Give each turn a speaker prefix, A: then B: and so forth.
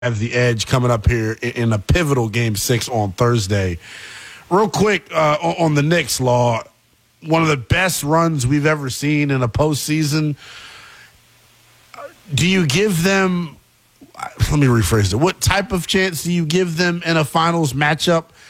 A: have the edge coming up here in a pivotal Game 6 on Thursday. Real quick on the Knicks, Law, one of the best runs we've ever seen in a postseason. Do you give them – let me rephrase it. What type of chance do you give them in a finals matchup